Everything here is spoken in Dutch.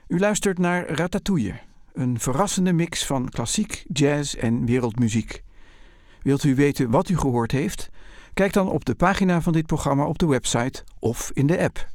U luistert naar Ratatouille, een verrassende mix van klassiek, jazz en wereldmuziek. Wilt u weten wat u gehoord heeft? Kijk dan op de pagina van dit programma op de website of in de app.